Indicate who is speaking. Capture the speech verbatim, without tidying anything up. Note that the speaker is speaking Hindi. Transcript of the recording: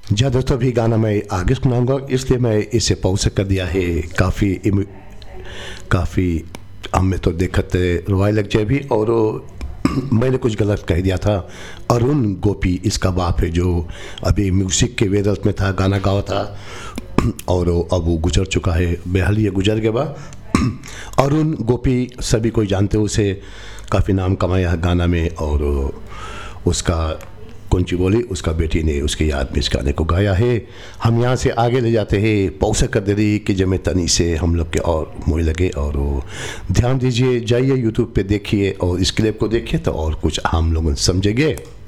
Speaker 1: जी दोस्तों, अभी गाना मैं आगे सुनाऊंगा, इसलिए मैं इसे पॉज कर दिया है। काफ़ी काफ़ी हमें तो देखते रुवाई लग जाए भी, और मैंने कुछ गलत कह दिया था। अरुण गोपी इसका बाप है, जो अभी म्यूज़िक के वेदत में था, गाना गावा था, और अब वो गुजर चुका है, बेहाल ये गुजर गया बा। अरुण गोपी सभी कोई जानते हो उसे, काफ़ी नाम कमाया है गाना में, और उसका कौन सी बोली उसका बेटी ने उसकी याद में इस गाने को गाया है। हम यहाँ से आगे ले जाते हैं, पौसा कर दे रही कि जमे तनी से हम लोग के और मोह लगे। और वो ध्यान दीजिए, जाइए यूट्यूब पे देखिए और इस क्लिप को देखिए तो और कुछ हम लोग समझेंगे।